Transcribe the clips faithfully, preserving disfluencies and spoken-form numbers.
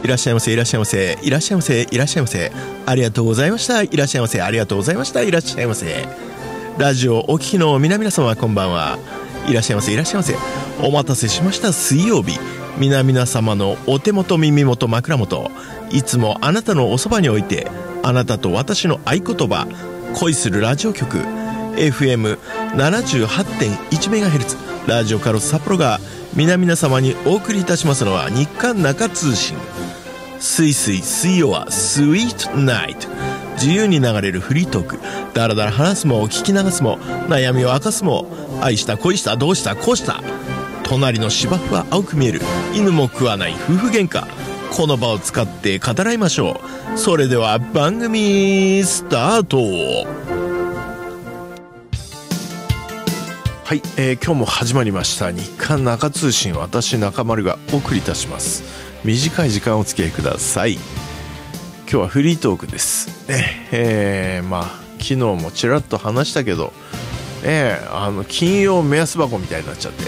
いらっしゃいませ、いらっしゃいませ、いらっしゃいませ、いらっしゃいませ、ありがとうございました。いらっしゃいませ、ありがとうございました。いらっしゃいませ。ラジオお聞きの皆々様、こんばんは。いらっしゃいませ、いらっしゃいませ。お待たせしました。水曜日、皆々様のお手元、耳元、枕元、いつもあなたのおそばにおいて、あなたと私の合言葉、恋するラジオ局 エフエムななじゅうはちてんいちメガヘルツ ラジオカロス札幌が皆々様にお送りいたしますのは、日刊中通信。すいすい水曜はスイートナイト、自由に流れるフリートーク、だらだら話すも聞き流すも、悩みを明かすも、愛した恋したどうしたこうした、隣の芝生は青く見える、犬も食わない夫婦喧嘩、この場を使って語らいましょう。それでは番組スタート。はい、えー、今日も始まりました日刊中通信、私中丸がお送りいたします。短い時間お付き合いください。今日はフリートークですね。えー、まあ昨日もちらっと話したけど、えー、あの金曜目安箱みたいになっちゃって、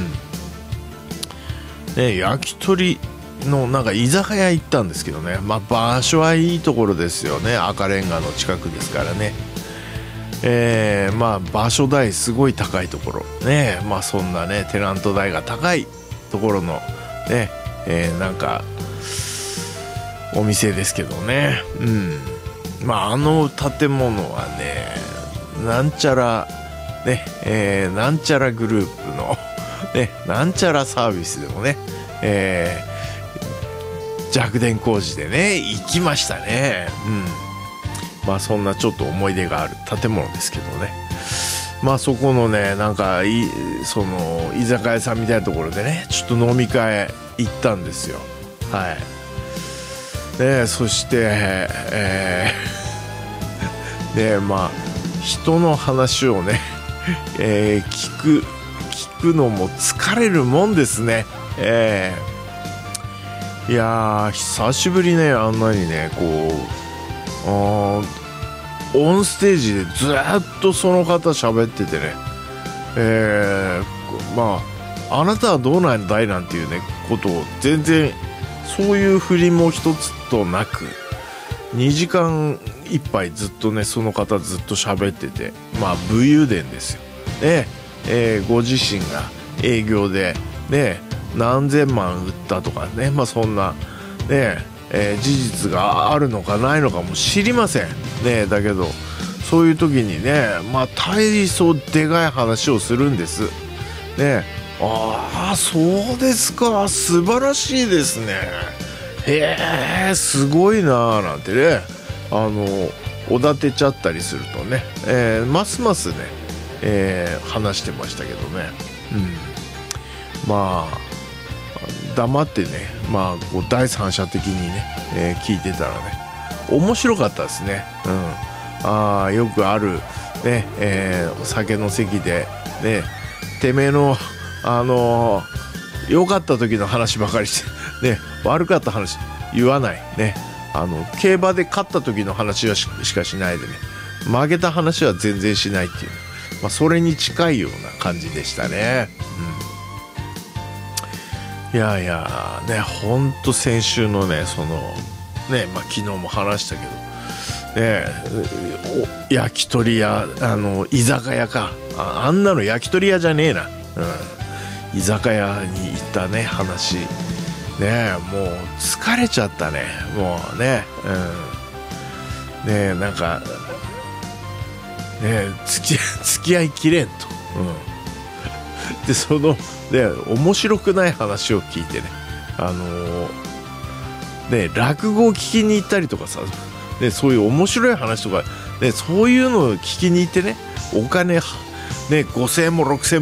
うん、ね、焼き鳥のなんか居酒屋行ったんですけどね、まあ場所はいいところですよね。赤レンガの近くですからね。えー、まあ場所代すごい高いところね、まあそんなねテナント代が高いところのね、えー、なんかお店ですけどね、うん、まああの建物はね、なんちゃらね、えー、なんちゃらグループのね、なんちゃらサービスでもね、えー、弱電工事でね行きましたね。うん、まあそんなちょっと思い出がある建物ですけどね。まあそこのね、なんかいその居酒屋さんみたいなところでね、ちょっと飲み会行ったんですよ。はい。でそして、えー、でまあ人の話をね、えー、聞く聞くのも疲れるもんですね。えー、いやー久しぶりね、あんなにねこうあオンステージでずっとその方喋っててね、えー、まああなたはどうなんだいなんていうねことを全然そういう振りも一つとなくにじかんいっぱいずっとねその方ずっと喋ってて、まあ武勇伝ですよね。えー、ご自身が営業でね何千万売ったとかね、まあそんなね、えー、事実があるのかないのかも知りませんね。だけどそういう時にね、まあ大層でかい話をするんですね。ああそうですか、素晴らしいですね、へえすごいななんてね、あのおだてちゃったりするとね、えー、ますますね、えー、話してましたけどね、うん、まあ黙ってね、まあこう第三者的にね、えー、聞いてたらね面白かったですね。うん、あよくあるね、えー、お酒の席でね、てめえのあのー、良かった時の話ばかりしてね、悪かった話言わないね。あの競馬で勝った時の話は し, しかしないでね、負けた話は全然しないっていう、まあ、それに近いような感じでしたね。うん、いやいやね、ほんと先週のねそのね、まあ、昨日も話したけどね、お焼き鳥屋、あの居酒屋か、 あ, あんなの焼き鳥屋じゃねえな、うん、居酒屋に行ったね話ね、もう疲れちゃったね、もうね、うん、ねなんかね付き付き合いきれんと、うん、でそのね面白くない話を聞いてね、あのー、ね落語を聞きに行ったりとかさ、ね、そういう面白い話とか、ね、そういうのを聞きに行ってね、お金ねごせんえんもろくせんえん